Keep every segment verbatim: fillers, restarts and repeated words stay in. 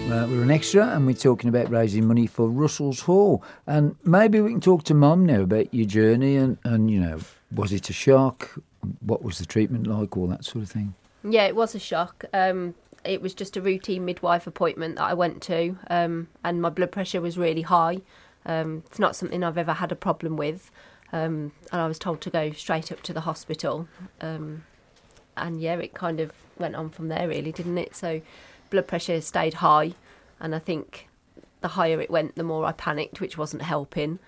Uh, we're an extra and we're talking about raising money for Russell's Hall. And maybe we can talk to Mum now about your journey and, and, you know, was it a shock? What was the treatment like? All that sort of thing. Yeah, it was a shock. Um, it was just a routine midwife appointment that I went to, um, and my blood pressure was really high. Um, it's not something I've ever had a problem with. Um, and I was told to go straight up to the hospital. Um, and yeah, it kind of went on from there really, didn't it? So blood pressure stayed high, and I think the higher it went, the more I panicked, which wasn't helping.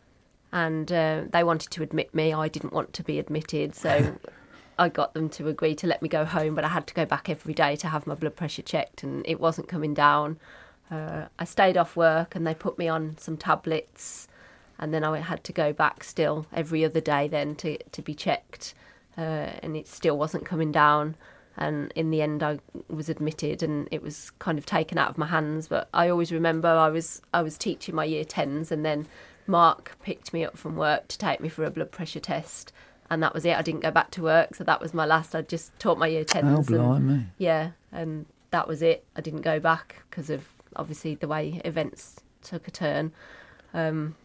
And uh, they wanted to admit me. I didn't want to be admitted, so I got them to agree to let me go home, but I had to go back every day to have my blood pressure checked, and it wasn't coming down. Uh, I stayed off work, and they put me on some tablets, and then I had to go back still every other day then to, to be checked, uh, and it still wasn't coming down. And in the end, I was admitted, and it was kind of taken out of my hands. But I always remember I was I was teaching my year tens, and then Mark picked me up from work to take me for a blood pressure test, and that was it. I didn't go back to work, so that was my last. I just taught my year tens. Oh, blimey. And, yeah, and that was it. I didn't go back because of obviously the way events took a turn. Um,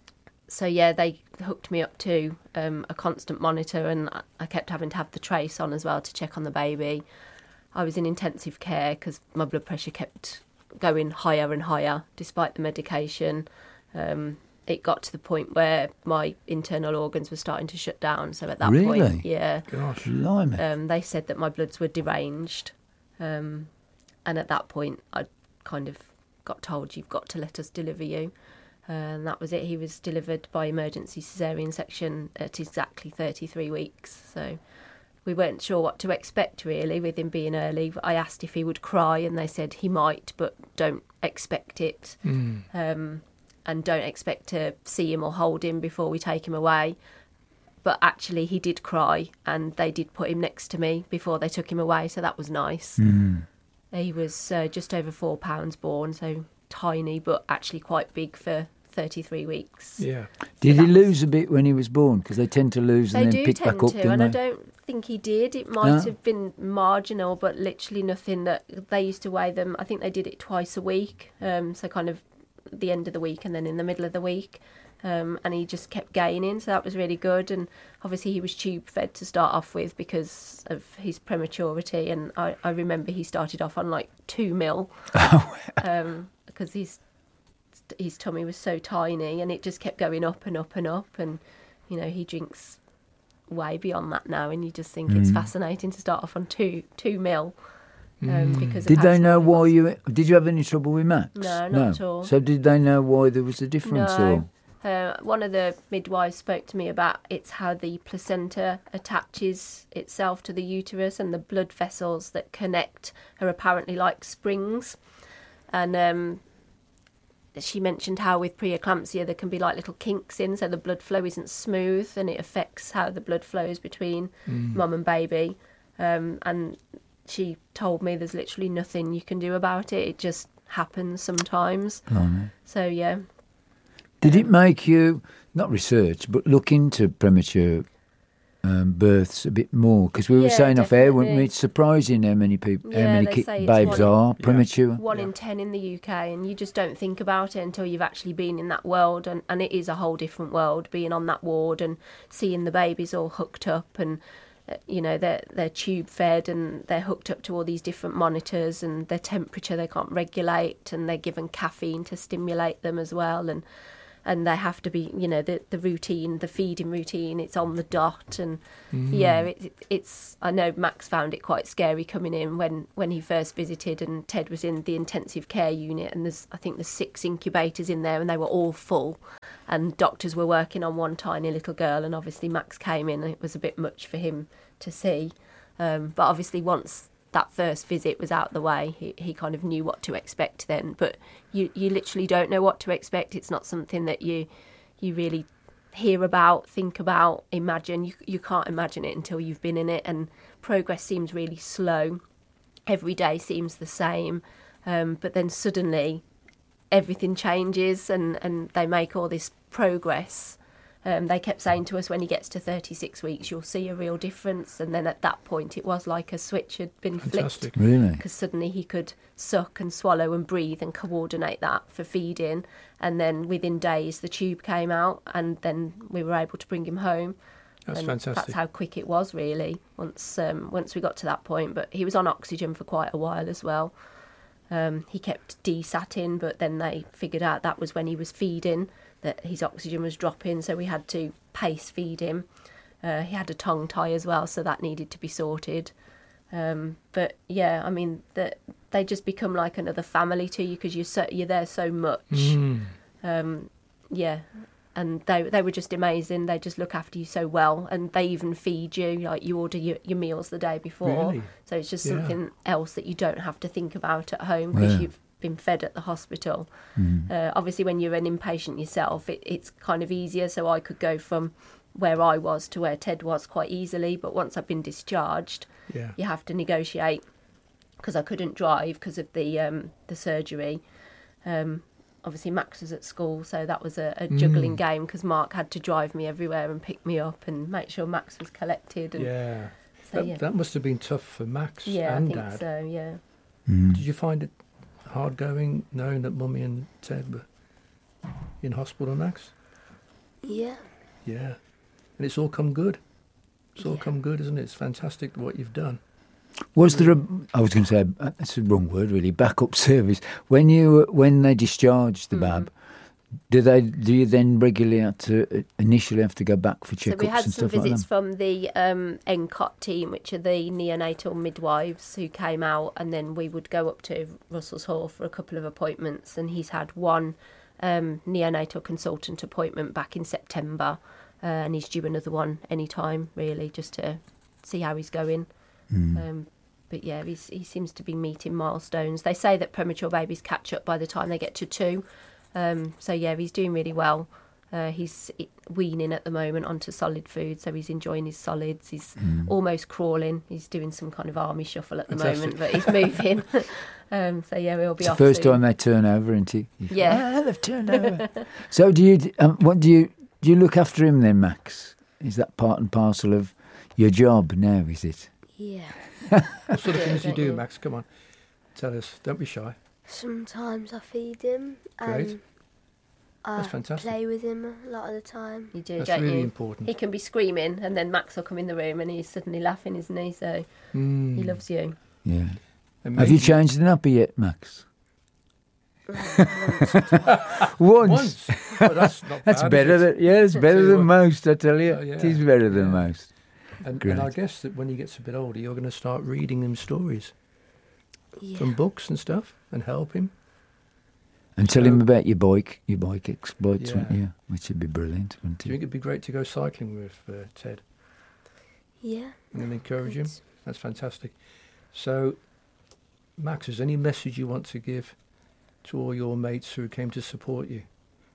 so yeah, they hooked me up to um, a constant monitor, and I kept having to have the trace on as well to check on the baby. I was in intensive care because my blood pressure kept going higher and higher despite the medication. Um, it got to the point where my internal organs were starting to shut down. So at that Really? point, yeah, Gosh, blimey. um, they said that my bloods were deranged. Um, and at that point, I kind of got told, you've got to let us deliver you. Uh, and that was it. He was delivered by emergency caesarean section at exactly thirty-three weeks. So we weren't sure what to expect, really, with him being early. I asked if he would cry, and they said he might, but don't expect it. Mm. Um, and don't expect to see him or hold him before we take him away. But actually, he did cry, and they did put him next to me before they took him away, so that was nice. Mm. He was uh, just over four pounds born, so tiny, but actually quite big for thirty-three weeks. Yeah. Did So he that's- lose a bit when he was born? Because they tend to lose They and then do pick tend back up, to, don't and they? I don't think he did. It might No. have been marginal, but literally nothing. That they used to weigh them. I think they did it twice a week, um, so kind of the end of the week and then in the middle of the week. Um, and he just kept gaining, so that was really good. And obviously he was tube fed to start off with because of his prematurity. And I, I remember he started off on like two mil um, because his his tummy was so tiny, and it just kept going up and up and up. And you know, he drinks way beyond that now, and you just think it's fascinating to start off on two two mil. Um, because of Did how they know small why he was. you... Did you have any trouble with Max? No, not at all. So did they know why there was a difference? No. Or? Uh, one of the midwives spoke to me about it's how the placenta attaches itself to the uterus, and the blood vessels that connect are apparently like springs. And um, she mentioned how with preeclampsia there can be like little kinks in, so the blood flow isn't smooth, and it affects how the blood flows between mum and baby. Um, and she told me there's literally nothing you can do about it. It just happens sometimes. Blimey. So yeah. Did it make you, not research, but look into premature um, births a bit more? Because we were Yeah, saying off air, weren't we? definitely. It's surprising how many people, how Yeah, many they ki- say it's babes one- are premature. One in ten in the U K, and you just don't think about it until you've actually been in that world, and, and it is a whole different world, being on that ward and seeing the babies all hooked up, and uh, you know, they're, they're tube fed, and they're hooked up to all these different monitors, and their temperature they can't regulate, and they're given caffeine to stimulate them as well, and and they have to be, you know, the the routine, the feeding routine, it's on the dot. And yeah, it, it's, I know Max found it quite scary coming in when, when he first visited, and Ted was in the intensive care unit, and there's, I think there's six incubators in there, and they were all full, and doctors were working on one tiny little girl, and obviously Max came in, and it was a bit much for him to see. Um, but obviously once that first visit was out the way, he, he kind of knew what to expect then. But you, you literally don't know what to expect. It's not something that you you really hear about, think about, imagine. You you can't imagine it until you've been in it, and progress seems really slow. Every day seems the same, um, but then suddenly everything changes, and, and they make all this progress, Um, they kept saying to us, when he gets to thirty-six weeks, you'll see a real difference. And then at that point, it was like a switch had been Fantastic. flipped. Really? Because suddenly he could suck and swallow and breathe and coordinate that for feeding. And then within days, the tube came out, and then we were able to bring him home. That's and fantastic. That's how quick it was, really, once um, once we got to that point. But he was on oxygen for quite a while as well. Um, he kept desatting, but then they figured out that was when he was feeding, that his oxygen was dropping, so we had to pace feed him. Uh, he had a tongue tie as well, so that needed to be sorted. Um, but yeah, I mean, the, they just become like another family to you because you're so, you're there so much. Mm. Um, yeah, and they they were just amazing. They just look after you so well, and they even feed you. Like, you order your, your meals the day before, Really? so it's just Yeah. something else that you don't have to think about at home because Yeah. you've been fed at the hospital. Mm. Uh, obviously, when you're an inpatient yourself, it, it's kind of easier. So I could go from where I was to where Ted was quite easily. But once I've been discharged, Yeah. you have to negotiate because I couldn't drive because of the um, the surgery. Um, obviously, Max was at school, so that was a, a juggling Mm. game because Mark had to drive me everywhere and pick me up and make sure Max was collected. And Yeah. So, That, yeah. that must have been tough for Max yeah, I and think Dad. so. Yeah. Mm. Did you find it hard going knowing that Mummy and Ted were in hospital, Max? Yeah. Yeah. And it's all come good. It's all Yeah. come good, isn't it? It's fantastic what you've done. Was there a? I was going to say uh, that's the wrong word, really. Backup service when you when they discharged the Mm. bab. Do they? Do you then regularly have to uh, initially have to go back for So checkups we had and some stuff like visits that? from the um, N C O T team, which are the neonatal midwives who came out, and then we would go up to Russell's Hall for a couple of appointments. And he's had one um, neonatal consultant appointment back in September, uh, and he's due another one any time, really, just to see how he's going. Mm. Um, but yeah, he's, he seems to be meeting milestones. They say that premature babies catch up by the time they get to two. Um, so yeah, he's doing really well. Uh, he's weaning at the moment onto solid food, so he's enjoying his solids. He's Mm. almost crawling. He's doing some kind of army shuffle at the Fantastic. moment, but he's moving. um, so yeah, we'll be It's the off first soon. time they turn over, isn't it? You think, Yeah. "Ah, they've turned over. So do you? Um, what do you? Do you look after him then, Max? Is that part and parcel of your job now? Is it? Yeah. What sort of Yeah, things do you don't do, you? Max? Come on. Tell us. Don't be shy. Sometimes I feed him Great. and I That's fantastic. play with him a lot of the time. You do, That's don't really you? important. He can be screaming, and then Max will come in the room, and he's suddenly laughing, isn't he? So Mm. he loves you. Yeah. And Have you maybe- changed the nappy yet, Max? Once. Once. Well, that's not That's bad, better is it? than yeah, it's better Tell you than what. most. I tell you, Oh, yeah. it is better than Yeah. most. And, Great. and I guess that when he gets a bit older, you're going to start reading him stories Yeah. from books and stuff and help him. And tell So- him about your bike, your bike exploits, Yeah. wouldn't you? Which would be brilliant, wouldn't Do you it? think it'd be great to go cycling with uh, Ted Yeah. and encourage him? It's- That's fantastic. So, Max, is there any message you want to give to all your mates who came to support you?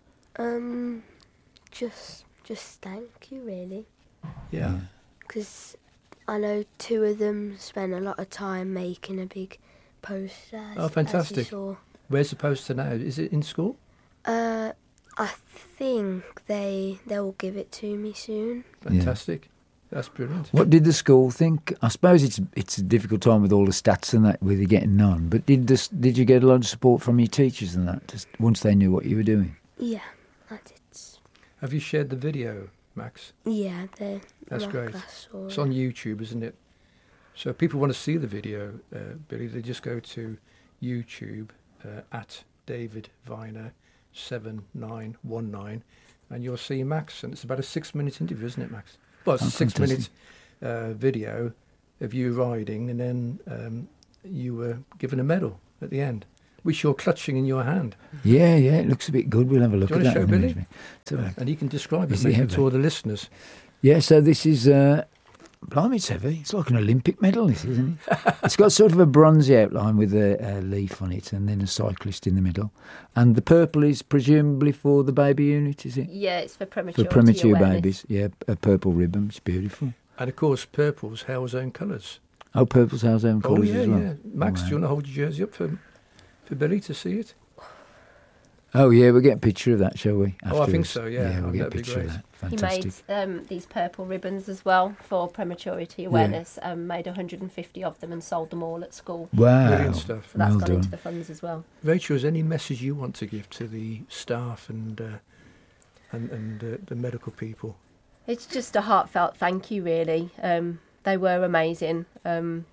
Um, just, just thank you, really. Yeah. Because I know two of them spent a lot of time making a big poster. as- Oh, as you fantastic. saw. Where's the poster now? Is it in school? Uh, I think they they will give it to me soon. Fantastic. That's brilliant. What did the school think? I suppose it's it's a difficult time with all the stats and that, with you getting on. But did this, did you get a lot of support from your teachers and that, just once they knew what you were doing? Yeah, I did. Have you shared the video, Max? Yeah, they. That's my great. class saw It's it. on YouTube, isn't it? So if people want to see the video, uh, Billy, they just go to YouTube uh, at David Viner seven nine one nine, and you'll see Max. And it's about a six-minute interview, isn't it, Max? Well, it's Oh, a six-minute fantastic. uh, video of you riding, and then um, you were given a medal at the end, which you're clutching in your hand. Yeah, yeah, it looks a bit good. We'll have a look Do you at wanna that. show in a Billy? minute. So, And you can describe it Is it maybe heavy? to all the listeners. yeah, so this is, uh, blimey, it's heavy. It's like an Olympic medal, this, isn't it? It's got sort of a bronzy outline with a, a leaf on it and then a cyclist in the middle. And the purple is presumably for the baby unit, is it? Yeah, it's for premature For premature awareness. babies, yeah, a purple ribbon. It's beautiful. And of course, purple's Hell's own colours. Oh, purple's Hell's own Oh colours yeah, as well. yeah. Max, Wow. do you want to hold your jersey up for for Billy to see it? Oh, yeah, we'll get a picture of that, shall we? Oh, I think afterwards? so, yeah. Yeah, we'll Oh, get a that'd be picture of great. that. He Fantastic. made um, these purple ribbons as well for prematurity awareness. Um, made one hundred fifty of them and sold them all at school. Wow. Brilliant stuff. So that's Well gone done. into the funds as well. Rachel, is there any message you want to give to the staff and uh, and, and uh, the medical people? It's just a heartfelt thank you, really. Um, they were amazing. Um,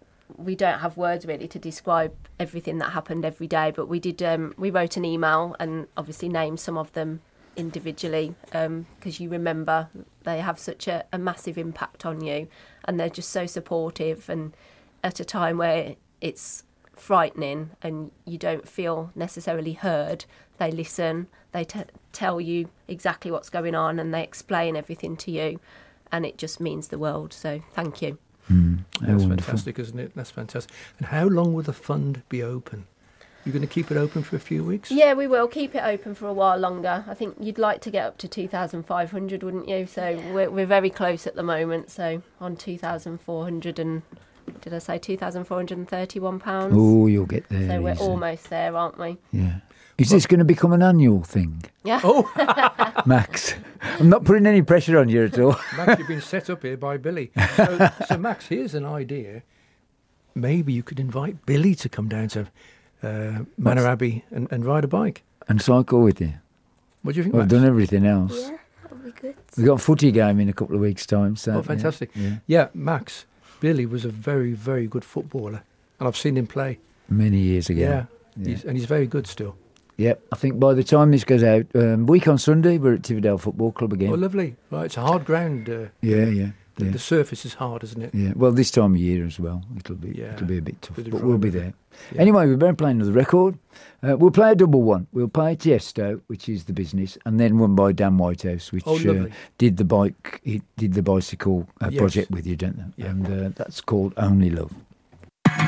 we don't have words really to describe everything that happened every day, but we did. Um, we wrote an email and obviously named some of them individually because you remember they have such a, a massive impact on you, and they're just so supportive. And at a time where it's frightening and you don't feel necessarily heard, they listen. They t- tell you exactly what's going on and they explain everything to you, and it just means the world. So thank you. Mm, how That's wonderful. fantastic, isn't it? That's fantastic. And how long will the fund be open? You're going to keep it open for a few weeks? Yeah, we will keep it open for a while longer. I think you'd like to get up to two thousand five hundred, wouldn't you? So Yeah. we're, we're very close at the moment. So on two thousand four hundred and, did I say two thousand four hundred thirty-one pounds? Oh, you'll get there. So we're easy. almost there, aren't we? Yeah. Is this going to become an annual thing, Yeah. Oh, Max? I'm not putting any pressure on you at all. Max, you've been set up here by Billy. So, so Max, here's an idea. Maybe you could invite Billy to come down to uh, Manor Abbey and, and ride a bike. And cycle with you. What do you think, Well, I've Max? done everything else. Yeah, that'll be good. We've got a footy game in a couple of weeks' time. So Oh, fantastic. Yeah, yeah. Yeah, Max, Billy was a very, very good footballer. And I've seen him play. Many years ago. Yeah. Yeah. He's, and he's very good still. Yep. I think by the time this goes out, um, week on Sunday, we're at Tividale Football Club again. Oh, lovely. Right, it's a hard ground. Uh, yeah, yeah. the, Yeah. the surface is hard, isn't it? Yeah, well, this time of year as well, it'll be Yeah. it'll be a bit tough, Bit of but we'll be drama. there. Yeah. Anyway, we better play another record. Uh, we'll play a double one. We'll play Tiesto, which is The Business, and then one by Dan Whitehouse, which Oh, uh, lovely. did the bike, it did the bicycle uh, Yes. project with you, don't they? Yeah. And uh, that's called Only Love.